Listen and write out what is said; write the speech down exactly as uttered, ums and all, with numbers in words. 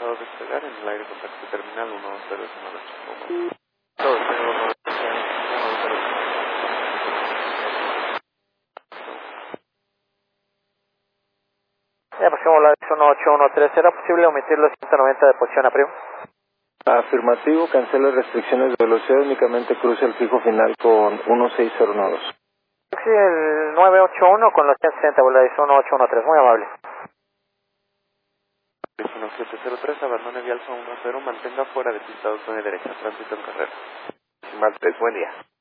autorizado a despegar en el aire contacto terminal uno cero nueve. Todo cero nueve. Ya pasamos la uno ocho uno tres, ¿será posible omitir los ciento noventa de posición a primo? Afirmativo, cancela restricciones de velocidad, únicamente cruce el fijo final con uno seis cero uno dos. Sí, el nueve ocho uno con los ciento sesenta, Volaris uno ocho uno tres, muy amable. uno siete cero tres, abandone Vialfa uno cero, mantenga fuera de pista dos nueve derecha, tránsito en carrera. Martes, buen día.